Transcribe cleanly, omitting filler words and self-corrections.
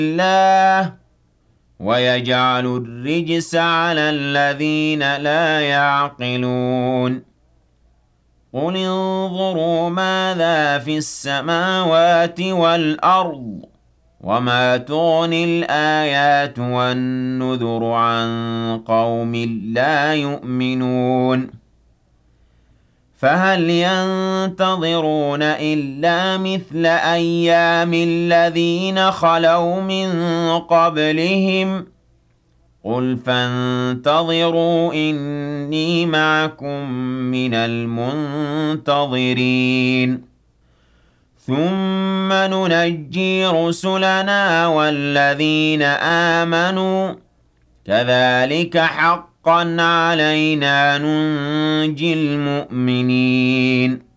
الله ويجعل الرجس على الذين لا يعقلون قل انظروا ماذا في السماوات والأرض وما تغني الآيات والنذر عن قوم لا يؤمنون فهل ينتظرون إلا مثل أيام الذين خلوا من قبلهم قل فانتظروا إني معكم من المنتظرين ثم ننجي رسلنا والذين آمنوا كذلك حقا علينا ننجي المؤمنين